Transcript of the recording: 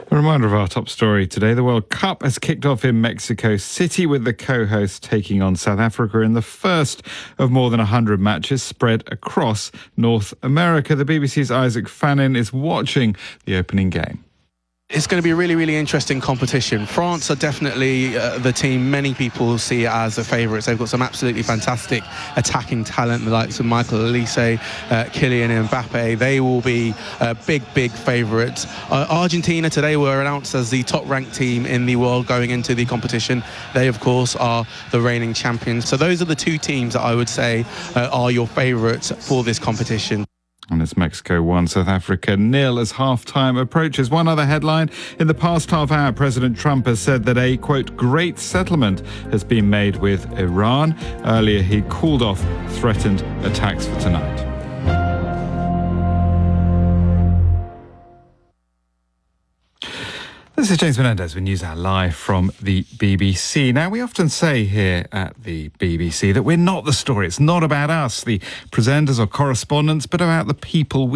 A reminder of our top story today. The World Cup has kicked off in Mexico City with the co-hosts taking on South Africa in the first of more than 100 matches spread across North America. The BBC's Isaac Fannin is watching the opening game. It's going to be a really, really interesting competition. France are definitely the team many people see as the favourites. They've got some absolutely fantastic attacking talent, the likes of Michael Olise, Kylian Mbappe. They will be big favourites. Argentina today were announced as the top-ranked team in the world going into the competition. They, of course, are the reigning champions. So those are the two teams that I would say are your favourites for this competition. And it's Mexico 1, South Africa 0 as half-time approaches. One other headline. In the past half hour, President Trump has said that a, quote, great settlement has been made with Iran. Earlier, he called off threatened attacks for tonight. This is James Menendez with NewsHour live from the BBC. Now, we often say here at the BBC that we're not the story. It's not about us, the presenters or correspondents, but about the people